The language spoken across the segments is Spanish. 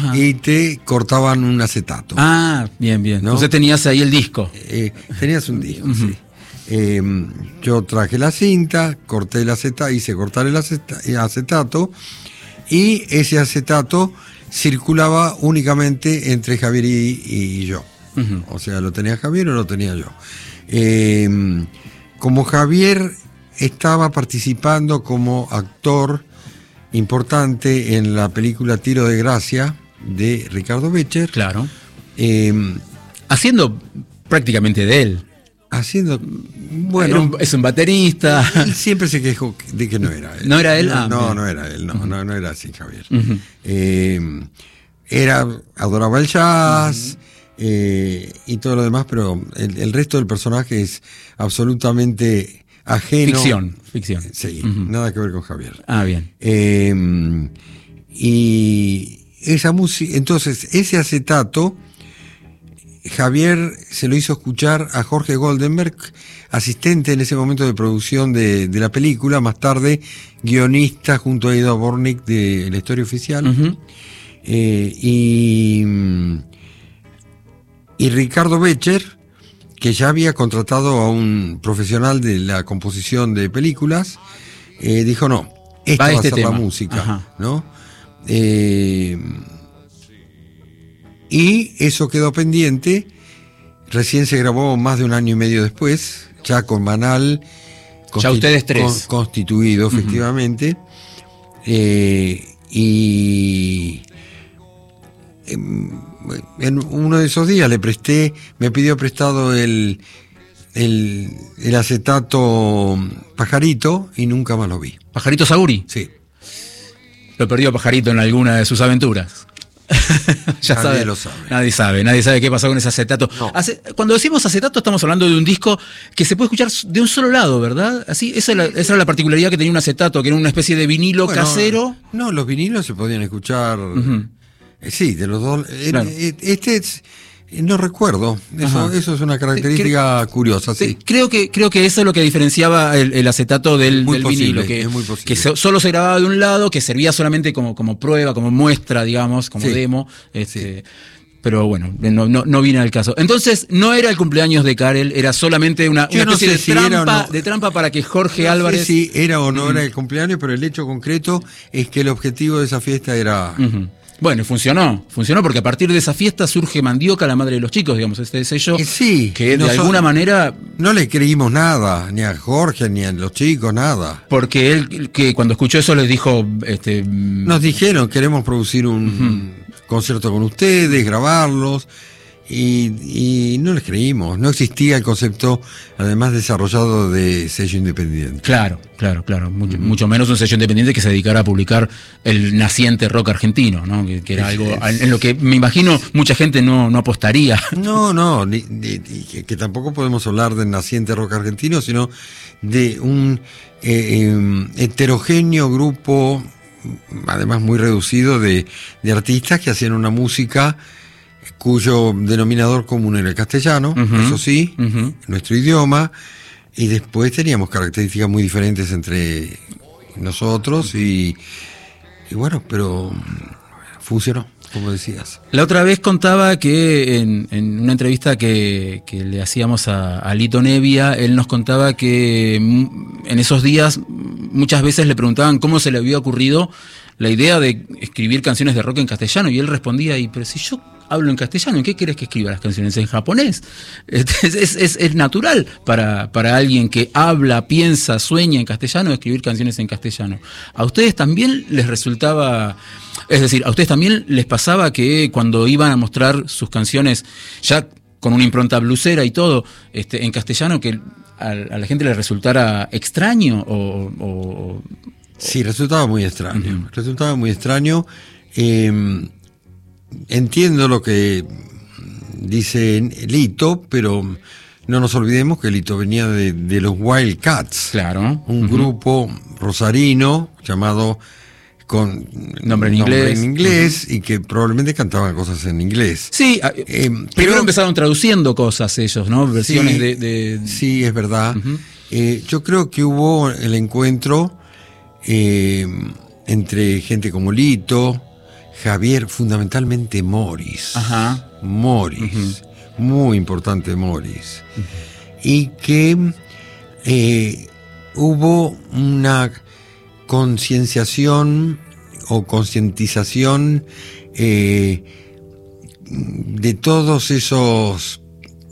y te cortaban un acetato. Ah, bien, bien. ¿No? Entonces tenías ahí el disco. Tenías un disco, sí. Yo traje la cinta, corté el acetato, hice cortar el acetato, y ese acetato circulaba únicamente entre Javier y yo. O sea, lo tenía Javier o lo tenía yo. Como Javier estaba participando como actor importante en la película Tiro de Gracia de Ricardo Becher. Claro. Haciendo prácticamente de él. Haciendo, bueno, es un baterista. Él siempre se quejó de que no era él. ¿No era él? No era él, no era así, Javier. Adoraba el jazz y todo lo demás, pero el resto del personaje es absolutamente ajeno. Ficción. Sí, nada que ver con Javier. Ah, bien. Y esa música, entonces, ese acetato, Javier se lo hizo escuchar a Jorge Goldenberg, asistente en ese momento de producción de la película, más tarde guionista junto a Edo Bornik de La Historia Oficial. Y Ricardo Becher, que ya había contratado a un profesional de la composición de películas, dijo no, esta va a ser la música, ¿no? Y eso quedó pendiente. Recién se grabó más de un año y medio después, ya con Manal ya ustedes tres constituido, efectivamente. Y en uno de esos días me pidió prestado el acetato Pajarito y nunca más lo vi. ¿Pajarito Saguri? Sí. Lo perdió Pajarito en alguna de sus aventuras. Nadie lo sabe. Nadie sabe qué pasó con ese acetato. No. Cuando decimos acetato estamos hablando de un disco que se puede escuchar de un solo lado, ¿verdad? Así, esa era la particularidad que tenía un acetato, que era una especie de vinilo casero. No, los vinilos se podían escuchar. Sí, de los dos. Claro. No recuerdo. Eso es una característica curiosa, sí. Creo que eso es lo que diferenciaba el acetato del vinilo, que solo se grababa de un lado, que servía solamente como prueba, como muestra, digamos, como demo. Pero bueno, no viene al caso. Entonces, no era el cumpleaños de Karel, era solamente una especie de trampa para que Jorge Álvarez... No sé si era o no era el cumpleaños, pero el hecho concreto es que el objetivo de esa fiesta era... Bueno, funcionó porque a partir de esa fiesta surge Mandioca, la madre de los chicos, digamos, este sello que de alguna manera... No le creímos nada, ni a Jorge, ni a los chicos, nada. Porque él, que cuando escuchó eso les dijo... Nos dijeron, queremos producir un concierto con ustedes, grabarlos, y no les creímos. No existía el concepto, además, desarrollado de sello independiente. Claro. Mucho menos un sello independiente que se dedicara a publicar el naciente rock argentino, ¿no? Que era algo en lo que me imagino mucha gente no apostaría. No, que tampoco podemos hablar del naciente rock argentino, sino de un heterogéneo grupo, además muy reducido, de artistas que hacían una música cuyo denominador común era el castellano, eso sí, nuestro idioma, y después teníamos características muy diferentes entre nosotros y bueno, pero funcionó, como decías. La otra vez contaba que en una entrevista que le hacíamos a Lito Nevia, él nos contaba que en esos días muchas veces le preguntaban cómo se le había ocurrido la idea de escribir canciones de rock en castellano, y él respondía, pero si yo hablo en castellano, ¿en qué querés que escriba las canciones? ¿En japonés? Es natural para alguien que habla, piensa, sueña en castellano, escribir canciones en castellano. ¿A ustedes también les resultaba, es decir, a ustedes también les pasaba que cuando iban a mostrar sus canciones, ya con una impronta blusera y todo, en castellano, que a la gente le resultara extraño o... Sí, resultaba muy extraño. Resultaba muy extraño. Entiendo lo que dice Lito, pero no nos olvidemos que Lito venía de los Wildcats. Claro. Un grupo rosarino llamado con nombre en inglés y que probablemente cantaban cosas en inglés. Sí, primero empezaron traduciendo cosas ellos, ¿no? Versiones de... Sí, es verdad. Yo creo que hubo el encuentro entre gente como Lito, Javier, fundamentalmente Morris. Ajá. Morris, muy importante Morris. Y que hubo una concienciación o concientización de todos esos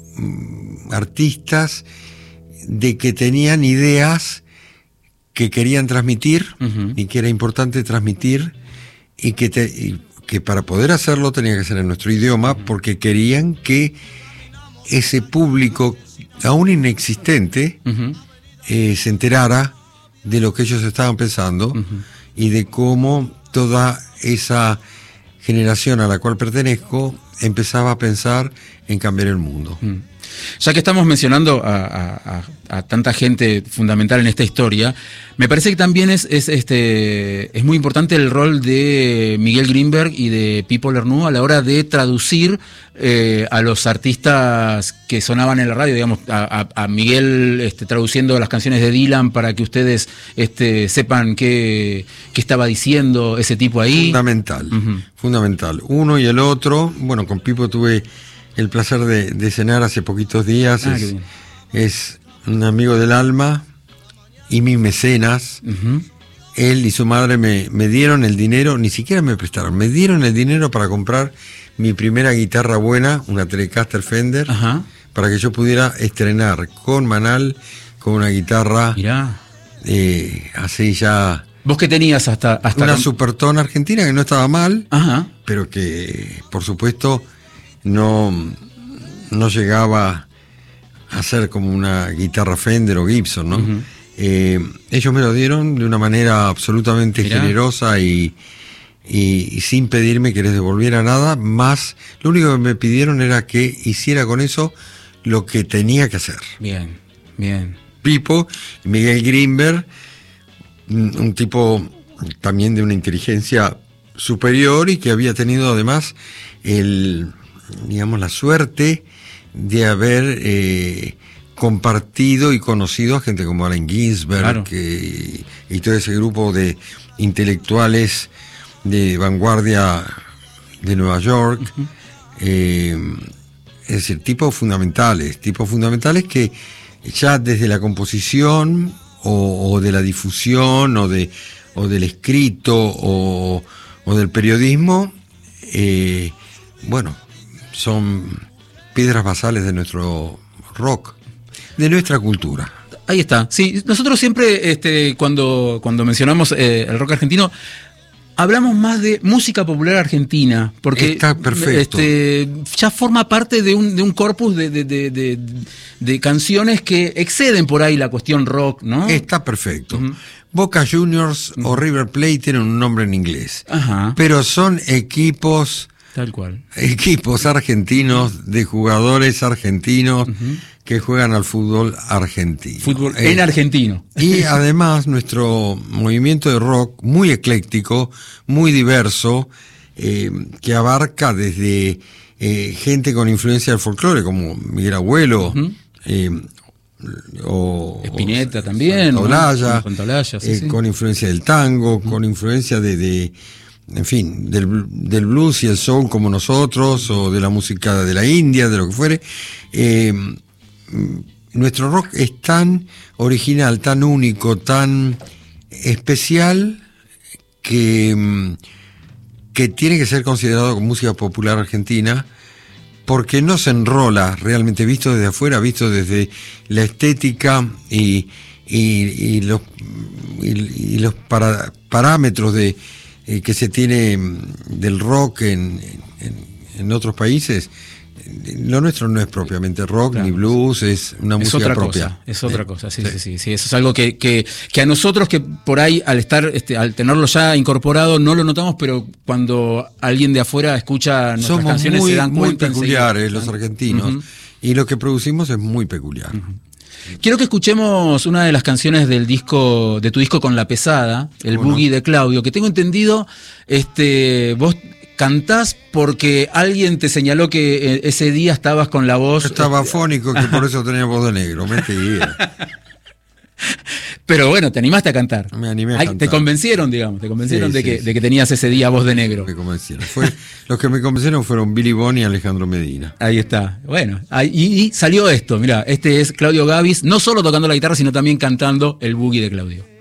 artistas, de que tenían ideas que querían transmitir y que era importante transmitir, y que para poder hacerlo tenía que ser en nuestro idioma, porque querían que ese público, aún inexistente, se enterara de lo que ellos estaban pensando y de cómo toda esa generación a la cual pertenezco empezaba a pensar en cambiar el mundo. Ya que estamos mencionando a tanta gente fundamental en esta historia, me parece que también es muy importante el rol de Miguel Greenberg y de Pipo Lernoux a la hora de traducir a los artistas que sonaban en la radio, digamos, a Miguel traduciendo las canciones de Dylan para que ustedes sepan qué estaba diciendo ese tipo ahí. Fundamental, fundamental. Uno y el otro. Bueno, con Pipo tuve el placer de cenar hace poquitos días. Es un amigo del alma y mi mecenas. Él y su madre me dieron el dinero, ni siquiera me prestaron, me dieron el dinero para comprar mi primera guitarra buena, una Telecaster Fender, para que yo pudiera estrenar con Manal, con una guitarra. Mirá. Así ya. ¿Vos qué tenías hasta una Supertone argentina que no estaba mal, pero que por supuesto no llegaba a ser como una guitarra Fender o Gibson, ¿no? Ellos me lo dieron de una manera absolutamente generosa y sin pedirme que les devolviera nada, más lo único que me pidieron era que hiciera con eso lo que tenía que hacer. Bien, bien. Pipo, Miguel Greenberg, un tipo también de una inteligencia superior y que había tenido además la suerte de haber compartido y conocido a gente como Allen Ginsberg, y todo ese grupo de intelectuales de vanguardia de Nueva York. Es decir, tipos fundamentales que ya desde la composición o de la difusión o del escrito o del periodismo, son piedras basales de nuestro rock, de nuestra cultura. Ahí está. Sí, nosotros siempre cuando mencionamos el rock argentino hablamos más de música popular argentina, porque está perfecto. Ya forma parte de un corpus de canciones que exceden por ahí la cuestión rock, ¿no? Está perfecto. Boca Juniors o River Plate tienen un nombre en inglés, pero son equipos, tal cual, equipos argentinos de jugadores argentinos que juegan al fútbol argentino. Fútbol en argentino. Y además nuestro movimiento de rock muy ecléctico, muy diverso, que abarca desde gente con influencia del folclore como Miguel Abuelo, o Spinetta también, Santaolalla, ¿no? Con influencia del tango, con influencia del blues y el soul como nosotros, o de la música de la India, de lo que fuere. Nuestro rock es tan original, tan único, tan especial, que tiene que ser considerado como música popular argentina, porque no se enrola realmente, visto desde afuera, visto desde la estética y los parámetros que se tiene del rock en otros países. Lo nuestro no es propiamente rock, ni blues, es una música propia. Es otra cosa, sí. Eso es algo que a nosotros, que por ahí al tenerlo ya incorporado no lo notamos, pero cuando alguien de afuera escucha nuestras canciones se dan cuenta. Somos muy peculiares los argentinos, y lo que producimos es muy peculiar. Quiero que escuchemos una de las canciones de tu disco Con la Pesada, el Boogie de Claudio, que tengo entendido, vos cantás porque alguien te señaló que ese día estabas con la voz. Estaba afónico, que por eso tenía voz de negro, mentira. Pero bueno, te animaste a cantar. Me animé a cantar. Te convencieron, digamos, de que tenías ese día voz de negro. Me convencieron. Los que me convencieron fueron Billy Bond y Alejandro Medina. Ahí está. Bueno, y salió esto, mirá, este es Claudio Gabis, no solo tocando la guitarra, sino también cantando el boogie de Claudio.